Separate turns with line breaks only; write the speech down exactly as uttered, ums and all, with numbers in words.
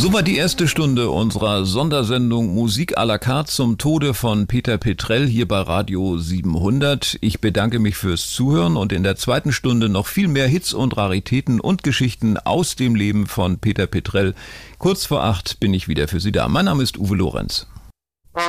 So war die erste Stunde unserer Sondersendung Musik à la carte zum Tode von Peter Petrell hier bei Radio siebenhundert. Ich bedanke mich fürs Zuhören und in der zweiten Stunde noch viel mehr Hits und Raritäten und Geschichten aus dem Leben von Peter Petrell. Kurz vor acht bin ich wieder für Sie da. Mein Name ist Uwe Lorenz.